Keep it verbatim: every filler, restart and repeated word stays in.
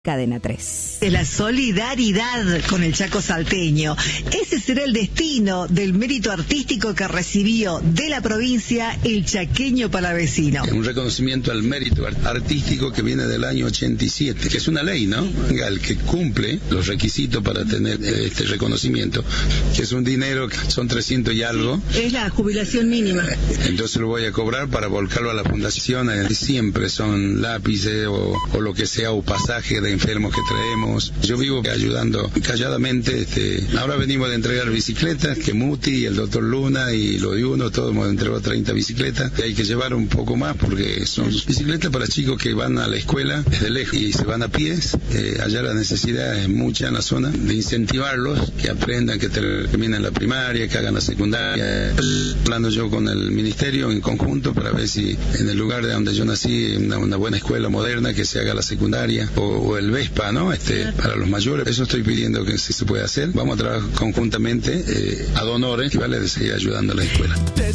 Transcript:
Cadena tres. De la solidaridad con el Chaco salteño. Ese será el destino del mérito artístico que recibió de la provincia el chaqueño palavecino. Un reconocimiento al mérito artístico que viene del año ochenta y siete, que es una ley, ¿no? El que cumple los requisitos para tener este reconocimiento, que es un dinero, son trescientos y algo. Es la jubilación mínima. Entonces lo voy a cobrar para volcarlo a la fundación. Siempre son lápices o, o lo que sea, o pasaje de enfermos que traemos. Yo vivo ayudando calladamente. Este, ahora venimos de entregar bicicletas, que Muti, el doctor Luna y lo de uno, todos hemos entregado treinta bicicletas. Y hay que llevar un poco más porque son bicicletas para chicos que van a la escuela desde lejos y se van a pies. Eh, allá la necesidad es mucha en la zona de incentivarlos, que aprendan, que terminen la primaria, que hagan la secundaria. Hablando yo con el ministerio en conjunto para ver si en el lugar de donde yo nací, una, una buena escuela moderna, que se haga la secundaria o, o el Vespa, ¿no? Este, para los mayores. Eso estoy pidiendo que si se puede hacer. Vamos a trabajar conjuntamente eh, ad honorem, que vale de seguir ayudando a la escuela.